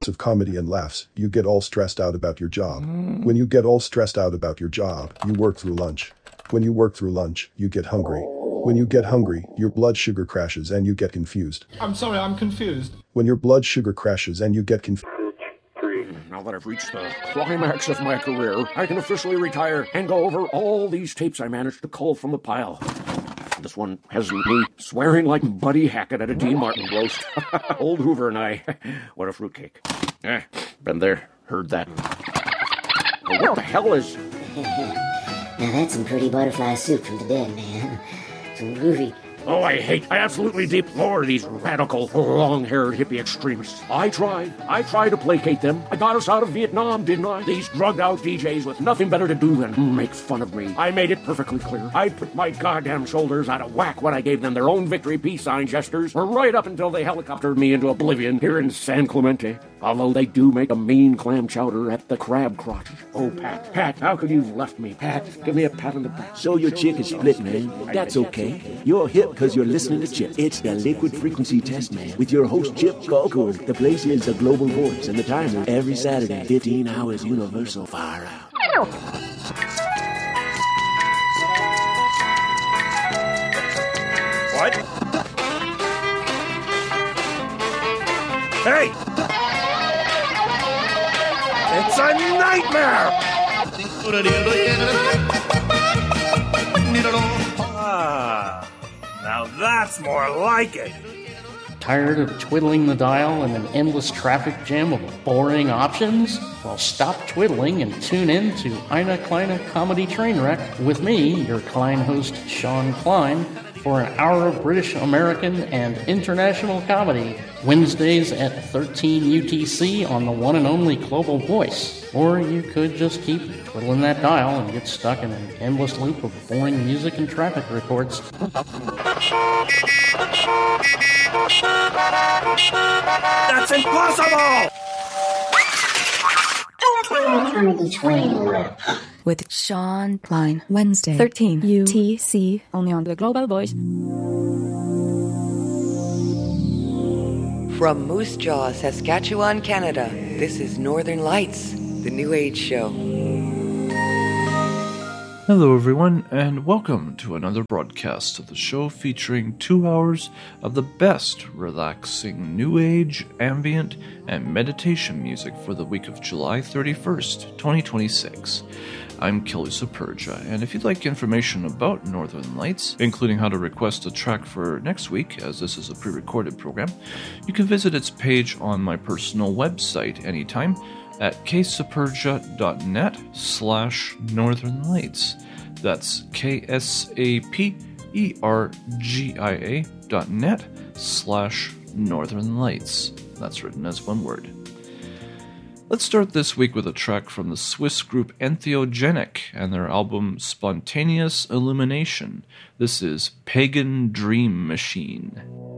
of comedy and laughs, you get all stressed out about your job. When you get all stressed out about your job, you work through lunch. When you work through lunch, you get hungry. When you get hungry, your blood sugar crashes and you get confused. I'm sorry, I'm confused. When your blood sugar crashes and you get confused. Now that I've reached the climax of my career, I can officially retire and go over all these tapes I managed to cull from the pile. This one has me swearing like Buddy Hackett at a Dean Martin roast. Old Hoover and I. What a fruitcake. Been there, heard that. Well, what the hell is... Now that's some pretty butterfly soup from the dead, man. Some groovy... Oh, I absolutely deplore these radical, long-haired hippie extremists. I tried to placate them. I got us out of Vietnam, didn't I? These drugged-out DJs with nothing better to do than make fun of me. I made it perfectly clear. I put my goddamn shoulders out of whack when I gave them their own victory peace sign gestures, right up until they helicoptered me into oblivion here in San Clemente. Although they do make a mean clam chowder at the Crab Crotch. Oh, Pat, how could you have left me? Pat, give me a pat on the back. So your chick is split, man. That's okay. You're hip because you're listening to Chip. It's the Liquid Frequency Test, man. With your host, Chip Colcord. The place is the Global Voice, and the time is every Saturday, 15 hours universal fire out. What? Hey! It's a nightmare! Now that's more like it. Tired of twiddling the dial in an endless traffic jam of boring options? Well, stop twiddling and tune in to Ina Kleine Comedy Trainwreck with me, your Klein host, Sean Klein, for an hour of British, American, and international comedy, Wednesdays at 13 UTC on the one and only Global Voice. Or you could just keep twiddling that dial and get stuck in an endless loop of boring music and traffic reports. That's impossible! With Sean Klein, Wednesday, 13 UTC, only on the Global Voice. From Moose Jaw, Saskatchewan, Canada, this is Northern Lights, the New Age Show. Hello everyone, and welcome to another broadcast of the show featuring 2 hours of the best relaxing New Age, ambient, and meditation music for the week of July 31st, 2026. I'm Kelly Superga, and if you'd like information about Northern Lights, including how to request a track for next week, as this is a pre-recorded program, you can visit its page on my personal website anytime at ksapergia.net/northernlights. That's ksapergia.net/northernlights. That's written as one word. Let's start this week with a track from the Swiss group Entheogenic and their album Spontaneous Illumination. This is Pagan Dream Machine.